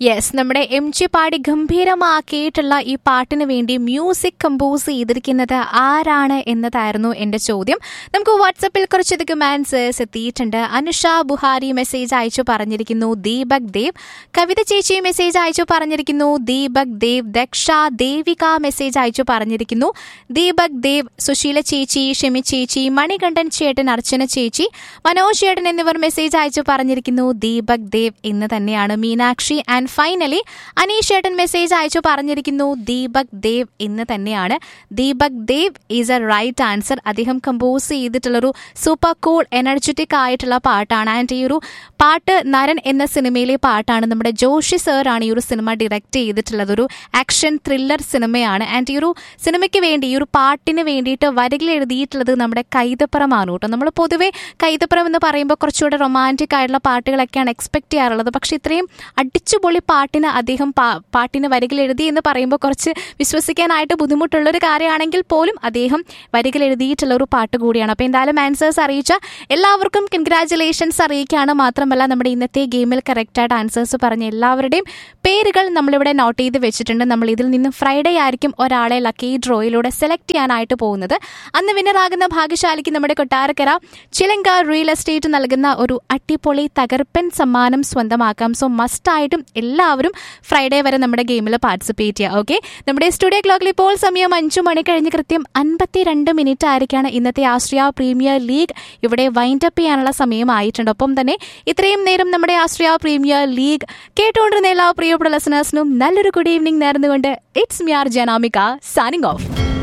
Yes, നമ്മുടെ MG പാടി ഗംഭീരമാക്കിയിട്ടുള്ള ഈ പാട്ടിന് വേണ്ടി മ്യൂസിക് കമ്പോസ് ചെയ്തിരിക്കുന്നത് ആരാണ് എന്നതായിരുന്നു എന്റെ ചോദ്യം. നമുക്ക് വാട്സപ്പിൽ കുറച്ചധികം ആൻസേഴ്സ് എത്തിയിട്ടുണ്ട്. അനുഷ ബുഹാരി മെസ്സേജ് അയച്ചു പറഞ്ഞിരിക്കുന്നു ദീപക് ദേവ്. കവിത ചേച്ചി മെസ്സേജ് അയച്ചു പറഞ്ഞിരിക്കുന്നു ദീപക് ദേവ്. ദക്ഷ ദേവിക മെസ്സേജ് അയച്ചു പറഞ്ഞിരിക്കുന്നു ദീപക് ദേവ്. സുശീല ചേച്ചി, ഷെമി ചേച്ചി, മണികണ്ഠൻ ചേട്ടൻ, അർച്ചന ചേച്ചി, മനോജ് ചേട്ടൻ എന്നിവർ മെസ്സേജ് അയച്ചു പറഞ്ഞിരിക്കുന്നു ദീപക് ദേവ് എന്ന് തന്നെയാണ്. മീനാക്ഷി ആൻഡ് ഫൈനലി അനീഷ് ചേട്ടൻ മെസ്സേജ് അയച്ചു പറഞ്ഞിരിക്കുന്നു ദീപക് ദേവ് എന്ന് തന്നെയാണ്. Deepak Dev is A right answer. അദ്ദേഹം കമ്പോസ് ചെയ്തിട്ടുള്ളൊരു സൂപ്പർ കൂൾ എനർജറ്റിക് ആയിട്ടുള്ള പാട്ടാണ്. ആൻഡ് ഈ ഒരു പാട്ട് നരൻ എന്ന സിനിമയിലെ പാട്ടാണ്. നമ്മുടെ ജോഷി സർ ആണ് ഈ ഒരു സിനിമ ഡയറക്റ്റ് ചെയ്തിട്ടുള്ളത്. ഒരു ആക്ഷൻ ത്രില്ലർ സിനിമയാണ്. ആൻഡ് ഈ ഒരു സിനിമയ്ക്ക് വേണ്ടി, ഈ ഒരു പാട്ടിന് വേണ്ടിയിട്ട് വരികൾ എഴുതിയിട്ടുള്ളത് നമ്മുടെ കൈതപ്പുറമാണ് കേട്ടോ. നമ്മൾ പൊതുവെ കൈതപ്പുറം എന്ന് പറയുമ്പോൾ കുറച്ചുകൂടെ റൊമാൻറ്റിക് ആയിട്ടുള്ള പാട്ടുകളൊക്കെയാണ് എക്സ്പെക്ട് ചെയ്യാറുള്ളത്. പക്ഷെ ഇത്രയും അടിച്ചുപൊളി പാട്ടിന് അദ്ദേഹം പാട്ടിന് വരികൾ എഴുതി എന്ന് പറയുമ്പോൾ കുറച്ച് വിശ്വസിക്കാനായിട്ട് ബുദ്ധിമുട്ടുള്ളൊരു കാര്യമാണെങ്കിൽ പോലും അദ്ദേഹം വരികൾ എഴുതിയിട്ടുള്ള ഒരു പാട്ട് കൂടിയാണ്. അപ്പോൾ എന്തായാലും ആൻസേഴ്സ് അറിയിച്ച എല്ലാവർക്കും കൺഗ്രാറ്റുലേഷൻസ് അറിയിക്കുകയാണ്. മാത്രമല്ല നമ്മുടെ ഇന്നത്തെ ഗെയിമിൽ കറക്റ്റായിട്ട് ആൻസേഴ്സ് പറഞ്ഞ എല്ലാവരുടെയും പേരുകൾ നമ്മളിവിടെ നോട്ട് ചെയ്ത് വെച്ചിട്ടുണ്ട്. നമ്മൾ ഇതിൽ നിന്നും ഫ്രൈഡേ ആയിരിക്കും ഒരാളെ ലക്കി ഡ്രോയിലൂടെ സെലക്ട് ചെയ്യാനായിട്ട് പോകുന്നത്. അന്ന് വിന്നറാകുന്ന ഭാഗ്യശാലിക്ക് നമ്മുടെ കൊട്ടാരക്കര ചിലങ്ക റിയൽ എസ്റ്റേറ്റ് നൽകുന്ന ഒരു അടിപൊളി തകർപ്പൻ സമ്മാനം സ്വന്തമാക്കാം. സോ മസ്റ്റായിട്ടും എല്ലാവരും ഫ്രൈഡേ വരെ നമ്മുടെ ഗെയിമിൽ പാർട്ടിസിപ്പേറ്റ് ചെയ്യുക. ഓക്കെ, നമ്മുടെ സ്റ്റുഡിയോ ക്ലോക്കിൽ ഇപ്പോൾ സമയം 5 മണി കഴിഞ്ഞ് കൃത്യം 52 മിനിറ്റ് ആയിരിക്കാണ്. ഇന്നത്തെ ആസ്ട്രിയ പ്രീമിയർ ലീഗ് ഇവിടെ വൈൻഡ് അപ്പ് ചെയ്യാനുള്ള സമയമായിട്ടുണ്ട്. ഒപ്പം തന്നെ ഇത്രയും നേരം നമ്മുടെ ആസ്ട്രിയ പ്രീമിയർ ലീഗ് കേട്ടുകൊണ്ടിരുന്ന എല്ലാ പ്രിയപ്പെട്ട ലിസണേഴ്സിനും നല്ലൊരു ഗുഡ് ഈവനിങ് നേർന്നുകൊണ്ട് it's me R Janamika signing off.